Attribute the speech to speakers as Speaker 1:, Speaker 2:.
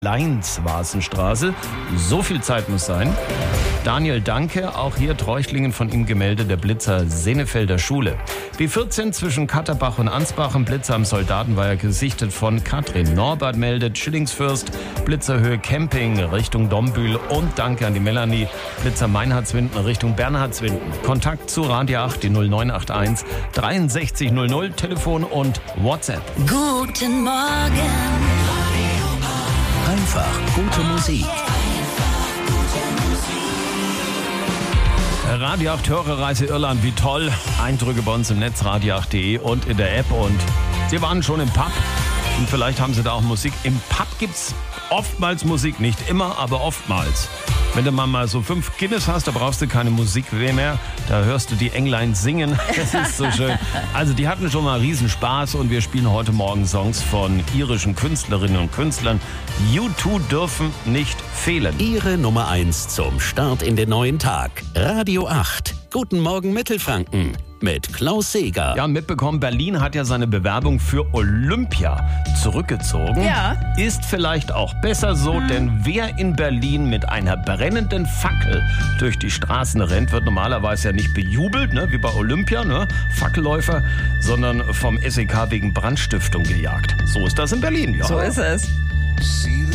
Speaker 1: Leinswasenstraße. So viel Zeit muss sein. Daniel, danke. Auch hier Treuchtlingen von ihm gemeldet, der Blitzer Senefelder Schule. B14 zwischen Katterbach und Ansbach. Ein Blitzer am Soldatenweiher gesichtet von Katrin. Norbert meldet Schillingsfürst, Blitzerhöhe Camping Richtung Dombühl. Und danke an die Melanie, Blitzer Meinhardswinden Richtung Bernhardswinden. Kontakt zu Radio 8, die 0981 6300, Telefon und WhatsApp.
Speaker 2: Guten Morgen.
Speaker 3: Einfach gute Musik.
Speaker 1: Radio 8 Hörerreise Irland, wie toll. Eindrücke bei uns im Netz, radio8.de und in der App. Und Sie waren schon im Pub und vielleicht haben Sie da auch Musik. Im Pub gibt's oftmals Musik, nicht immer, aber oftmals. Wenn du mal so 5 Guinness hast, da brauchst du keine Musik mehr. Da hörst du die Englein singen. Das ist so schön. Also die hatten schon mal Riesenspaß und wir spielen heute Morgen Songs von irischen Künstlerinnen und Künstlern. U2 dürfen nicht fehlen.
Speaker 3: Ihre Nummer 1 zum Start in den neuen Tag. Radio 8. Guten Morgen Mittelfranken mit Klaus Seeger.
Speaker 1: Ja, mitbekommen, Berlin hat ja seine Bewerbung für Olympia zurückgezogen.
Speaker 4: Ja.
Speaker 1: Ist vielleicht auch besser so, denn wer in Berlin mit einer brennenden Fackel durch die Straßen rennt, wird normalerweise ja nicht bejubelt, ne, wie bei Olympia, ne, Fackelläufer, sondern vom SEK wegen Brandstiftung gejagt. So ist das in Berlin, ja.
Speaker 4: So ist es.